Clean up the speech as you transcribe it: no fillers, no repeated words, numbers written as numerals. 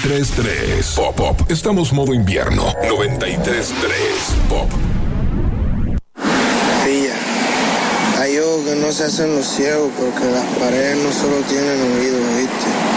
93.3 Pop Pop. Estamos modo invierno. 93.3 Pop. Pilla. Hay ojos que no se hacen los ciegos porque las paredes no solo tienen oídos, ¿viste?